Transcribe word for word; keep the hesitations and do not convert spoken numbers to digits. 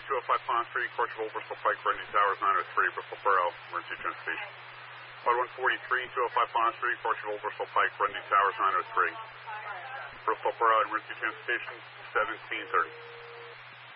two oh five Pond Street, Courchevel, Bristol Pike, Grundy Towers, nine oh three, Bristol Borough, emergency transportation. Pod one forty-three, two oh five Pond Street, Courchevel, Bristol Pike, Grundy Towers, nine oh three. Bristol Borough, emergency transportation, seventeen thirty.